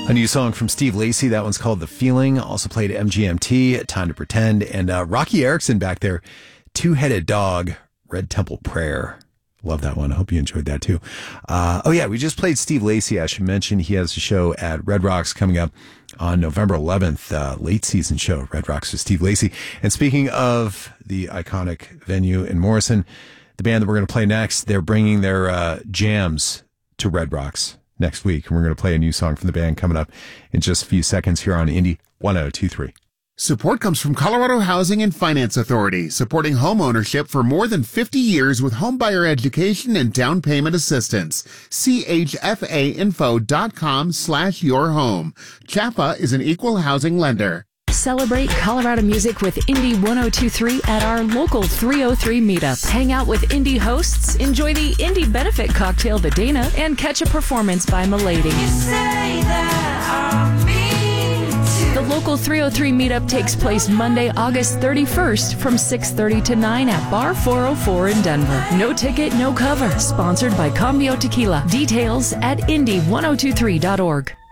A new song from Steve Lacy. That one's called The Feeling. Also played MGMT, Time to Pretend. And Rocky Erickson back there, Two-Headed Dog, Red Temple Prayer. Love that one. I hope you enjoyed that too. We just played Steve Lacy. I should mention he has a show at Red Rocks coming up on November 11th, late season show, Red Rocks with Steve Lacy. And speaking of the iconic venue in Morrison, the band that we're going to play next, they're bringing their jams to Red Rocks next week. And we're going to play a new song from the band coming up in just a few seconds here on Indie 1023. Support comes from Colorado Housing and Finance Authority, supporting home ownership for more than 50 years with homebuyer education and down payment assistance. chfainfo.com/yourhome. CHAPA is an equal housing lender. Celebrate Colorado music with Indie 1023 at our local 303 meetup. Hang out with indie hosts, enjoy the Indie Benefit Cocktail the Dana, and catch a performance by Milady. The local 303 meetup takes place Monday, August 31st from 6:30 to 9 at Bar 404 in Denver. No ticket, no cover. Sponsored by Cambio Tequila. Details at indie1023.org.